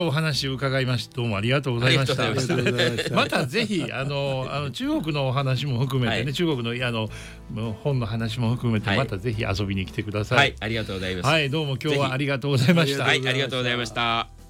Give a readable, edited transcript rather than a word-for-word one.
お話を伺いまして、どうもありがとうございました。またぜひ中国のお話も含めてね、中国の本の話も含めてまたぜひ遊びに来てください。 はい、ありがとうございます。 はい、どうも今日はありがとうございました。 はい、ありがとうございました。